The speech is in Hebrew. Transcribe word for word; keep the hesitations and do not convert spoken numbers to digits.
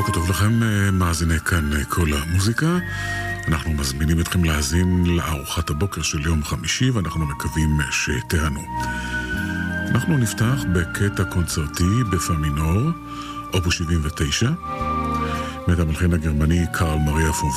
בוקר טוב לכם, מאזיני כאן כל המוזיקה. אנחנו מזמינים אתכם להאזין לארוחת הבוקר של יום חמישי, ואנחנו מקווים שתהנו. אנחנו נפתח בקטע קונצרטי בפא מינור, אופוס שבעים ותשע, מאת המלחין הגרמני קרל מריה פון